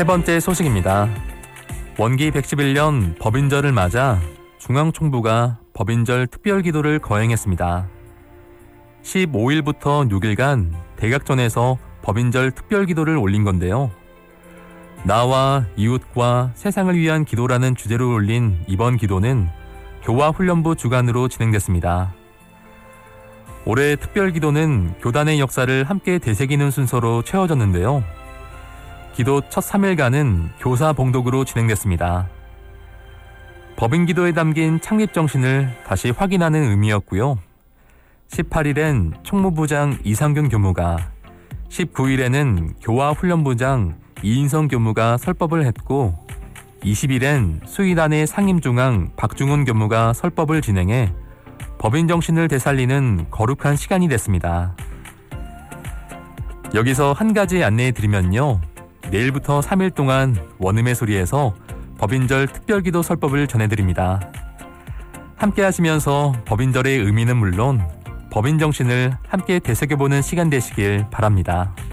세 번째 소식입니다. 원기 111년 법인절을 맞아 중앙총부가 법인절 특별기도를 거행했습니다. 15일부터 6일간 대각전에서 법인절 특별기도를 올린 건데요. 나와 이웃과 세상을 위한 기도라는 주제로 올린 이번 기도는 교화훈련부 주관으로 진행됐습니다. 올해 특별기도는 교단의 역사를 함께 되새기는 순서로 채워졌는데요. 기도 첫 3일간은 교사 봉독으로 진행됐습니다. 법인기도에 담긴 창립정신을 다시 확인하는 의미였고요. 18일엔 총무부장 이상균 교무가, 19일에는 교화훈련부장 이인성 교무가 설법을 했고 20일엔 수의단의 상임중앙 박중훈 교무가 설법을 진행해 법인 정신을 되살리는 거룩한 시간이 됐습니다. 여기서 한 가지 안내해 드리면요. 내일부터 3일 동안 원음의 소리에서 법인절 특별기도 설법을 전해드립니다. 함께 하시면서 법인절의 의미는 물론 법인 정신을 함께 되새겨보는 시간 되시길 바랍니다.